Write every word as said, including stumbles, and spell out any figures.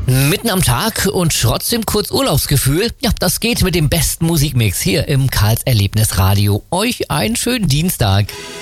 Mitten am Tag und trotzdem kurz Urlaubsgefühl. Ja, das geht mit dem besten Musikmix hier im Karls Erlebnisradio. Euch einen schönen Dienstag.